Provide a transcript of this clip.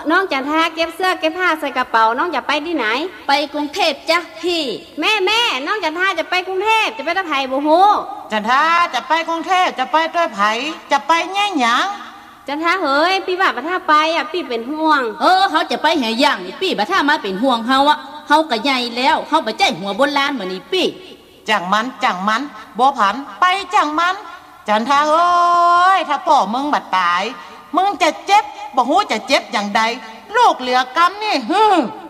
น้องจันทาเก็บเสื้อเก็บผ้าใส่กระเป๋าน้องจะไปที่ไหนไปกรุงเทพจ้ะพี่แม่น้องจันทาจะไปกรุงเทพจะไปตะไผ่บ่ฮู้จันทาจะไปกรุงเทพจะไปด้วยไผจะไปแง่หยังจันทาเฮ้ยพี่ว่าบ่ถ้าไปอ่ะพี่เป็นห่วงเขาจะไปแห่ย่างนี่พี่บ่ถ้ามาเป็นห่วงเฮาอ่ะเฮาก็ใหญ่แล้วเฮาบ่ใจหัวโบราณเหมือนนี่พี่จังมันบ่ผันไปจังมันจันทาเอ้ยถ้าพ่อมึงบัดตายมึงจะเจ็บบ่ฮู้จะเจ็บอย่างใดลูกเหลือกำนี่